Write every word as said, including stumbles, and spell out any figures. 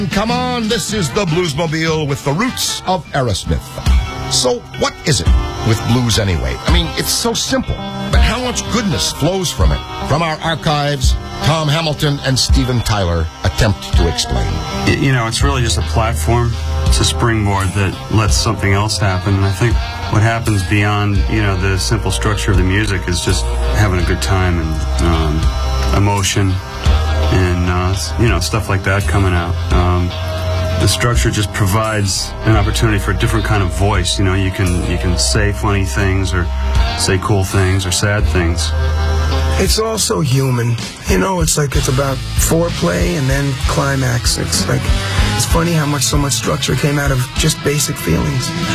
Come on, this is the Bluesmobile with the roots of Aerosmith. So what is it with blues anyway? I mean, it's so simple, but how much goodness flows from it? From our archives, Tom Hamilton and Steven Tyler attempt to explain. You know, it's really just a platform. It's a springboard that lets something else happen. And I think what happens beyond, you know, the simple structure of the music is just having a good time and um, emotion and, uh, you know, stuff like that coming out. Um, the structure just provides an opportunity for a different kind of voice. You know, you can you can say funny things or say cool things or sad things. It's also human. You know, it's like it's about foreplay and then climax. It's like, it's funny how much so much structure came out of just basic feelings.